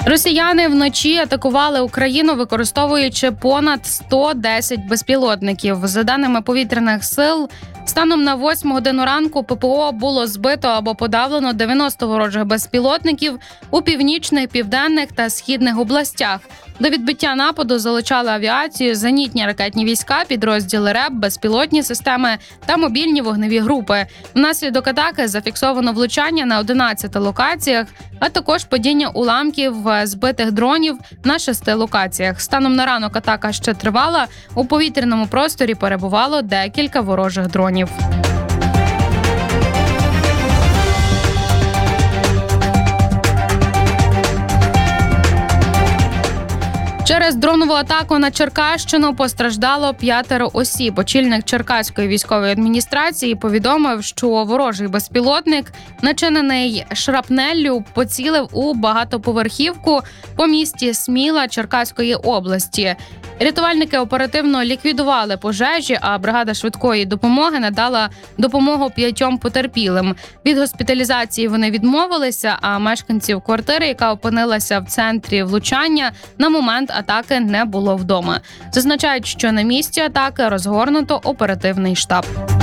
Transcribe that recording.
Росіяни вночі атакували Україну, використовуючи понад 110 безпілотників. За даними повітряних сил, станом на 8 годину ранку ППО було збито або подавлено 90 ворожих безпілотників у північних, південних та східних областях. До відбиття нападу залучали авіацію, зенітні ракетні війська, підрозділи РЕБ, безпілотні системи та мобільні вогневі групи. Внаслідок атаки зафіксовано влучання на 11 локаціях, а також падіння уламків збитих дронів на 6 локаціях. Станом на ранок атака ще тривала. У повітряному просторі перебувало декілька ворожих дронів. Через дронову атаку на Черкащину постраждало 5 осіб. Очільник Черкаської військової адміністрації повідомив, що ворожий безпілотник, начинений шрапнеллю, поцілив у багатоповерхівку по місті Сміла Черкаської області. Рятувальники оперативно ліквідували пожежі, а бригада швидкої допомоги надала допомогу 5 потерпілим. Від госпіталізації вони відмовилися, а мешканців квартири, яка опинилася в центрі влучання, на момент атаки не було вдома. Зазначають, що на місці атаки розгорнуто оперативний штаб.